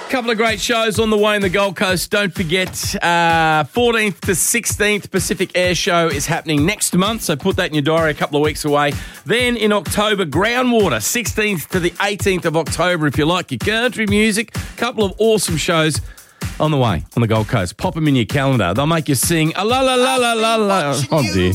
Couple of great shows on the way in the Gold Coast. Don't forget, 14th to 16th Pacific Air Show is happening next month, so put that in your diary, a couple of weeks away. Then in October, Groundwater, 16th to the 18th of October. If you like your country music, a couple of awesome shows on the way on the Gold Coast. Pop them in your calendar. They'll make you sing a la la la la la la. Oh dear.